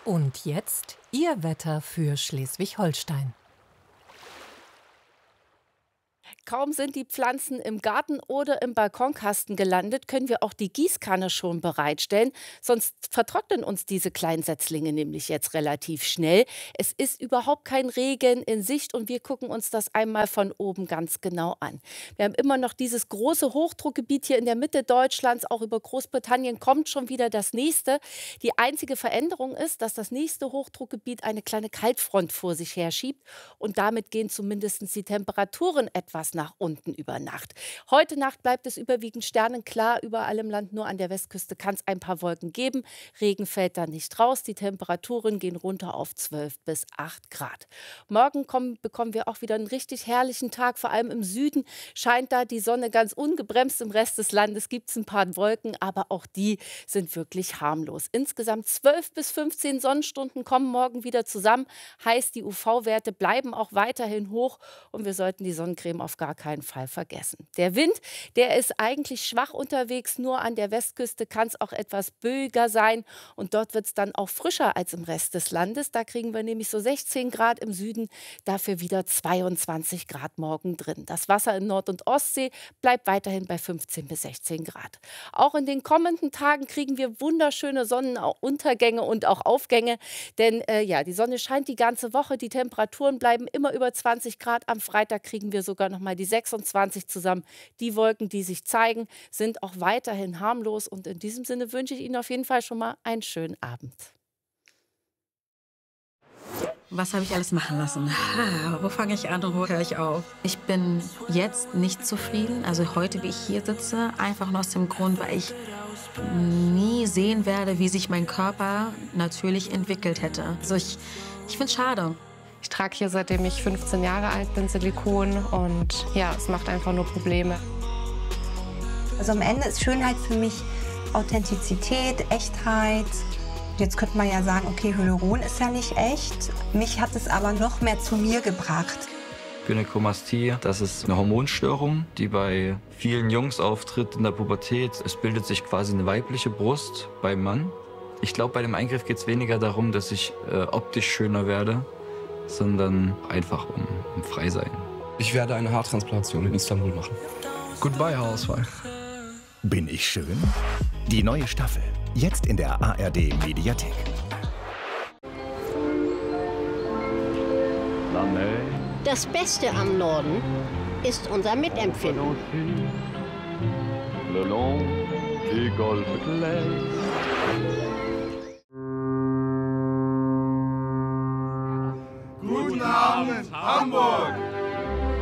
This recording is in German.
Und jetzt Ihr Wetter für Schleswig-Holstein. Kaum sind die Pflanzen im Garten oder im Balkonkasten gelandet, können wir auch die Gießkanne schon bereitstellen. Sonst vertrocknen uns diese kleinen Setzlinge nämlich jetzt relativ schnell. Es ist überhaupt kein Regen in Sicht und wir gucken uns das einmal von oben ganz genau an. Wir haben immer noch dieses große Hochdruckgebiet hier in der Mitte Deutschlands. Auch über Großbritannien kommt schon wieder das nächste. Die einzige Veränderung ist, dass das nächste Hochdruckgebiet eine kleine Kaltfront vor sich herschiebt. Und damit gehen zumindest die Temperaturen etwas nach unten über Nacht. Heute Nacht bleibt es überwiegend sternenklar überall im Land. Nur an der Westküste kann es ein paar Wolken geben. Regen fällt da nicht raus. Die Temperaturen gehen runter auf 12 bis 8 Grad. Morgen bekommen wir auch wieder einen richtig herrlichen Tag. Vor allem im Süden scheint da die Sonne ganz ungebremst. Im Rest des Landes gibt es ein paar Wolken, aber auch die sind wirklich harmlos. Insgesamt 12 bis 15 Sonnenstunden kommen morgen wieder zusammen. Heißt, die UV-Werte bleiben auch weiterhin hoch und wir sollten die Sonnencreme auf gar keinen Fall vergessen. Der Wind, der ist eigentlich schwach unterwegs, nur an der Westküste kann es auch etwas böiger sein und dort wird es dann auch frischer als im Rest des Landes. Da kriegen wir nämlich so 16 Grad im Süden, dafür wieder 22 Grad morgen drin. Das Wasser in Nord- und Ostsee bleibt weiterhin bei 15 bis 16 Grad. Auch in den kommenden Tagen kriegen wir wunderschöne Sonnenuntergänge und auch Aufgänge, denn die Sonne scheint die ganze Woche, die Temperaturen bleiben immer über 20 Grad. Am Freitag kriegen wir sogar noch mal die 26 zusammen. Die Wolken, die sich zeigen, sind auch weiterhin harmlos. Und in diesem Sinne wünsche ich Ihnen auf jeden Fall schon mal einen schönen Abend. Was habe ich alles machen lassen? Wo fange ich an und wo höre ich auf? Ich bin jetzt nicht zufrieden. Also heute, wie ich hier sitze, einfach nur aus dem Grund, weil ich nie sehen werde, wie sich mein Körper natürlich entwickelt hätte. Also ich finde es schade. Ich trage hier, seitdem ich 15 Jahre alt bin, Silikon und ja, es macht einfach nur Probleme. Also am Ende ist Schönheit für mich Authentizität, Echtheit. Jetzt könnte man ja sagen, okay, Hyaluron ist ja nicht echt. Mich hat es aber noch mehr zu mir gebracht. Gynäkomastie, das ist eine Hormonstörung, die bei vielen Jungs auftritt in der Pubertät. Es bildet sich quasi eine weibliche Brust beim Mann. Ich glaube, bei dem Eingriff geht es weniger darum, dass ich optisch schöner werde, sondern einfach um frei sein. Ich werde eine Haartransplantation in Istanbul machen. Goodbye, Haarausfall. Bin ich schön? Die neue Staffel. Jetzt in der ARD-Mediathek. Das Beste am Norden ist unser Mitempfinden. Guten Abend, Hamburg!